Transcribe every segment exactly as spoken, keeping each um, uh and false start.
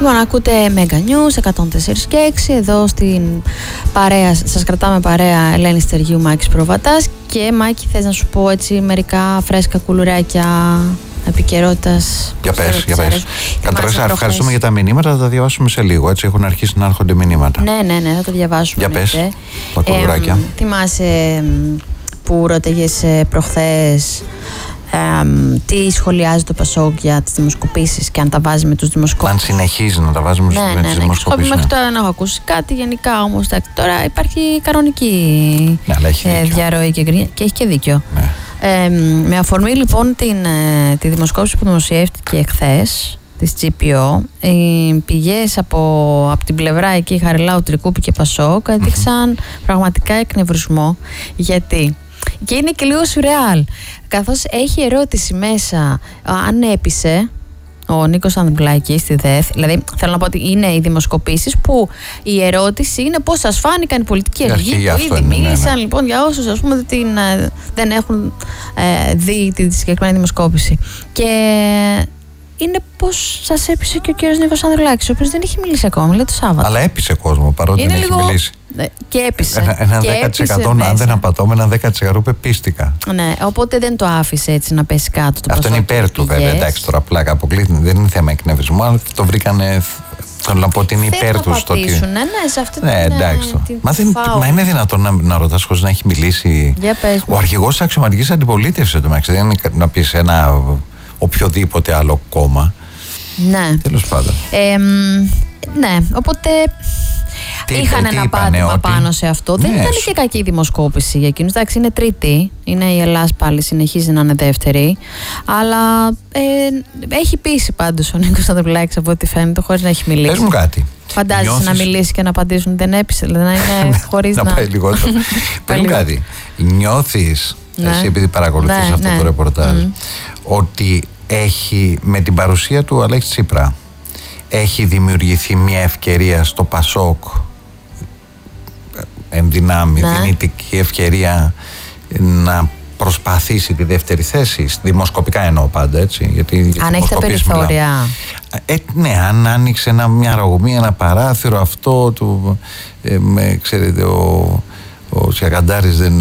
Λοιπόν, ακούτε Mega News εκατόν τέσσερα και έξι. Εδώ στην παρέα, σας κρατάμε παρέα, Ελένη Στεργίου, Μάκης Προβατάς. Και Μάκη, θες να σου πω έτσι μερικά φρέσκα κουλουράκια επικαιρότητας? Για πες, για πες. Καταρχάς, ευχαριστούμε για τα μηνύματα, θα τα διαβάσουμε σε λίγο. Έτσι έχουν αρχίσει να έρχονται μηνύματα. Ναι, ναι, ναι, θα τα διαβάσουμε. Για πες, τα κουλουράκια. Ε, θυμάσαι που ρώταγες προχθές Ε, τι σχολιάζει το Πασόκ για τις δημοσκοπήσεις και αν τα βάζει με τους δημοσκόπους? Αν συνεχίζει να τα βάζει με, ναι, με ναι, τις ναι, δημοσκοπήσεις. Ναι, μέχρι τώρα δεν έχω ακούσει κάτι γενικά, όμως τώρα υπάρχει κανονική ναι, έχει ε, διαρροή και, και έχει και δίκιο. Ναι. Ε, με αφορμή λοιπόν την, τη δημοσκόπηση που δημοσιεύτηκε χθες της τζι πι ο, οι πηγές από, από την πλευρά εκεί Χαριλάου, Τρικούπη και Πασόκ έδειξαν mm-hmm. πραγματικά εκνευρισμό. Γιατί? Και είναι και λίγο σουρεάλ, καθώς έχει ερώτηση μέσα αν έπεισε ο Νίκος Ανδρουλάκης στη ΔΕΘ. Δηλαδή θέλω να πω ότι είναι οι δημοσκοπήσεις που η ερώτηση είναι πώς σας φάνηκαν οι πολιτικοί αρχηγοί που ήδη μίλησαν, ναι, ναι. Λοιπόν, για όσους ας πούμε την, δεν έχουν ε, δει τη συγκεκριμένη δημοσκόπηση. Και είναι πώς σας έπεισε και ο κύριος Νίκος Ανδρουλάκης, ο οποίος δεν έχει μιλήσει ακόμα, λέει το Σάββατο. Αλλά έπεισε κόσμο, παρότι είναι δεν λίγο... έχει μιλήσει. Και έπεισε. Ένα, ένα και δέκα τοις εκατό, έπεισε αν δεν απατώμε, ένα δέκα τοις εκατό πεπίστηκα. Ναι, οπότε δεν το άφησε έτσι να πέσει κάτω. Το αυτό είναι υπέρ του, βέβαια. Εντάξει, τώρα πλάκα αποκλείται. Δεν είναι θέμα εκνευρισμού, αλλά το βρήκανε. Θέλω να πω ότι είναι υπέρ του στο ότι. Ναι, ναι, σε αυτή ναι, την, εντάξει. την μα, δεν, μα είναι δυνατόν να, να ρωτάς χωρίς να έχει μιλήσει ο αρχηγός της αξιωματικής αντιπολίτευσης? Δεν είναι να πει ένα οποιοδήποτε άλλο κόμμα. Ναι. Τέλος πάντων. Ε, ναι, οπότε τι, είχαν ένα πάτημα ότι... πάνω σε αυτό. Ναι, δεν ήταν και κακή δημοσκόπηση για εκείνους. Εντάξει, είναι τρίτη. Είναι η Ελλάς πάλι, συνεχίζει να είναι δεύτερη. Αλλά ε, έχει πείσει πάντως ο Νίκος Ανδρουλάκης από ό,τι φαίνεται, χωρίς να έχει μιλήσει. Πες μου κάτι. Φαντάζεσαι Νιώθεις... να μιλήσει και να απαντήσουν δεν έπεισε, δηλαδή να είναι χωρίς να... να πάει λιγότερο. Πες μου κάτι. Νιώθεις, ναι, εσύ επειδή παρακολουθείς ναι, αυτό ναι. το ρεπορτάζ, mm. ότι έχει με την παρουσία του Αλέξη Τσίπρα έχει δημιουργηθεί μια ευκαιρία στο Πασόκ, εν δυνάμει, ναι. δυνητική ευκαιρία να προσπαθήσει τη δεύτερη θέση, δημοσκοπικά εννοώ πάντα, έτσι, γιατί αν έχει τα περιθώρια. Ε, ναι, αν άνοιξε ένα, μια ρογμή, ένα παράθυρο, αυτό του, ε, με, ξέρετε, ο Ο Σιακαντάρης δεν,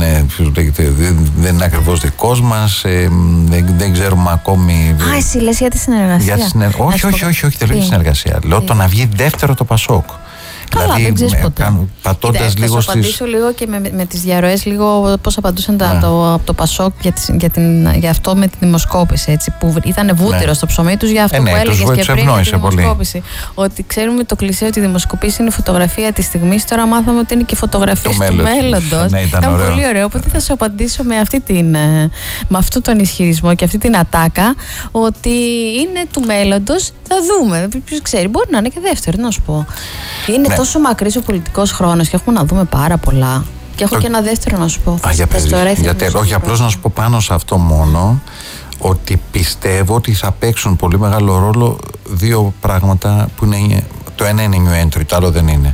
δεν, δεν είναι ακριβώς δικός μας, ε, δεν, δεν ξέρουμε ακόμη. Α, εσύ λες για τη συνεργασία. Για τη συνεργ... όχι, όχι, όχι, όχι, δεν λέω για τη συνεργασία. Λέω τι? Το να βγει δεύτερο το Πασόκ. Καλά, δηλαδή, δεν ξέρεις ποτέ. Πατώντας λίγο στις... Θα σου απαντήσω λίγο και με, με τις διαρροές λίγο πώς απαντούσαν ναι. το, από το Πασόκ για, τη, για, την, για αυτό με τη δημοσκόπηση, έτσι, που ήταν βούτυρο ναι. στο ψωμί τους για αυτό ε, ναι, που έλεγες και πριν για τη δημοσκόπηση. Ότι ξέρουμε το κλισέ ότι η δημοσκοπήση είναι η φωτογραφία της στιγμής, τώρα μάθαμε ότι είναι και φωτογραφίες του μέλλοντος. Ναι, ήταν ήταν ωραίο. Πολύ ωραίο, οπότε θα σου απαντήσω με, αυτή την, με αυτόν τον ισχυρισμό και αυτή την ατάκα ότι είναι του μέλλοντος, θα δούμε, ποιος ξέρει, μπορεί να είναι και δεύτερο, να σου πω. Είναι ναι. τόσο μακρύς ο πολιτικός χρόνος και έχουμε να δούμε πάρα πολλά. Και έχω το... και ένα δεύτερο να σου πω. Α, για παιδί, γιατί, όχι, απλώς να σου πω πάνω σε αυτό μόνο ότι πιστεύω ότι θα παίξουν πολύ μεγάλο ρόλο δύο πράγματα που είναι. Το ένα είναι new entry, το άλλο δεν είναι.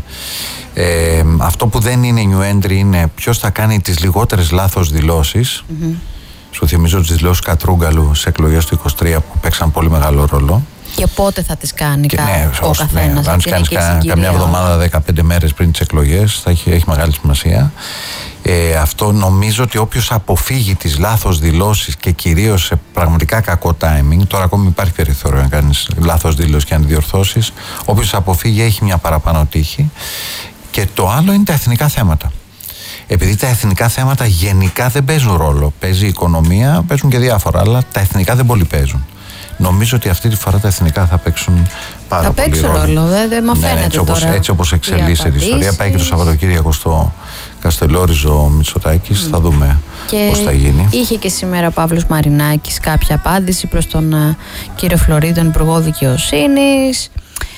Ε, αυτό που δεν είναι new entry είναι ποιος θα κάνει τις λιγότερες λάθος δηλώσεις. Mm-hmm. Σου θυμίζω τις δηλώσεις Κατρούγκαλου σε εκλογές του είκοσι τρία που παίξαν πολύ μεγάλο ρόλο. Και πότε θα τις κάνει και ναι, ο ως, καθένας. Ναι, αν τις κάνεις κα, καμιά εβδομάδα, δεκαπέντε μέρες πριν τις εκλογές, θα έχει, έχει μεγάλη σημασία. Ε, αυτό νομίζω ότι όποιος αποφύγει τις λάθος δηλώσεις και κυρίως σε πραγματικά κακό timing, τώρα ακόμη υπάρχει περιθώριο να κάνεις λάθος δήλωση και να τη διορθώσεις, όποιος αποφύγει έχει μια παραπάνω τύχη. Και το άλλο είναι τα εθνικά θέματα. Επειδή τα εθνικά θέματα γενικά δεν παίζουν ρόλο, παίζει η οικονομία, παίζουν και διάφορα, αλλά τα εθνικά δεν πολύ παίζουν. Νομίζω ότι αυτή τη φορά τα εθνικά θα παίξουν πάρα θα πολύ παίξουν ρόλο. ρόλο, δεν δε, ναι, ναι, έτσι, όπως, έτσι όπως εξελίσσεται η ιστορία. Πάει και το Σαββατοκύριακο στο Καστελόριζο ο Μητσοτάκης, mm. θα δούμε και πώς θα γίνει. Είχε και σήμερα ο Παύλος Μαρινάκης κάποια απάντηση προς τον uh, κύριο Φλωρίδη, τον Υπουργό Δικαιοσύνης,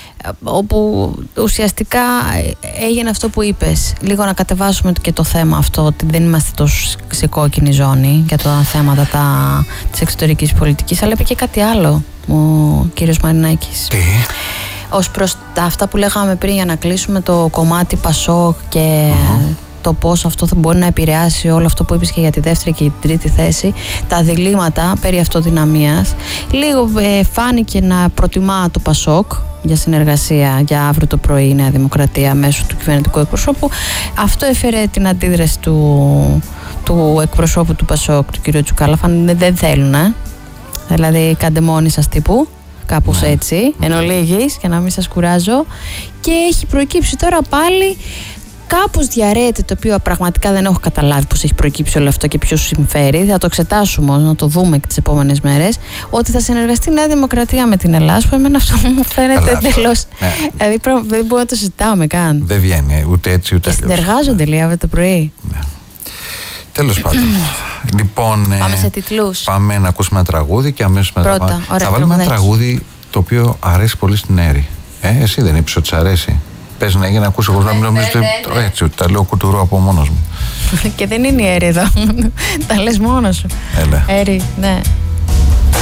όπου ουσιαστικά έγινε αυτό που είπες, λίγο να κατεβάσουμε και το θέμα αυτό, ότι δεν είμαστε τόσο σε κόκκινη ζώνη για τα θέματα τα, της εξωτερικής πολιτικής, αλλά είπε και κάτι άλλο ο κύριος Μαρινάκης. Τι? Ως προς τα, αυτά που λέγαμε πριν για να κλείσουμε το κομμάτι Πασόκ και mm-hmm. το πώς αυτό θα μπορεί να επηρεάσει όλο αυτό που είπες και για τη δεύτερη και την τρίτη θέση, τα διλήμματα περί αυτοδυναμίας. Λίγο ε, φάνηκε να προτιμά το Πασόκ για συνεργασία για αύριο το πρωί η Νέα Δημοκρατία μέσω του κυβερνητικού εκπροσώπου. Αυτό έφερε την αντίδραση του, του εκπροσώπου του Πασόκ, του κ. Τσουκάλα. Δεν θέλουν, ε. δηλαδή κάντε μόνοι σας τύπου. Κάπως έτσι, εν ολίγης, και να μην σας κουράζω. Και έχει προκύψει τώρα πάλι, κάπως διαρρέεται, το οποίο πραγματικά δεν έχω καταλάβει πώς έχει προκύψει όλο αυτό και ποιος συμφέρει. Θα το εξετάσουμε όμως, να το δούμε και τις επόμενες μέρες. Ότι θα συνεργαστεί η Νέα Δημοκρατία με την Ελλάδα, που εμένα αυτό μου φαίνεται εντελώς. Ναι. Δηλαδή δεν μπορώ να το συζητάμε καν. Δεν βγαίνει ούτε έτσι ούτε αλλιώς. Και συνεργάζονται λίγα αύριο το πρωί. Ναι. Τέλος πάντων. Λοιπόν, πάμε σε τίτλους. Πάμε να ακούσουμε ένα τραγούδι και αμέσως μετά. Πρώτα, ωραία, θα βάλουμε ένα τραγούδι το οποίο αρέσει πολύ στην Έρη. Ε, εσύ δεν είπες ότι σ' αρέσει? Πες να έγινε να ακούσω εγώ να μην νομίζω ότι έτσι, ότι τα λέω κουτουρού από μόνος μου. Και δεν είναι η Έρη εδώ. Τα λες μόνος σου. Έλα. Έρη, ναι.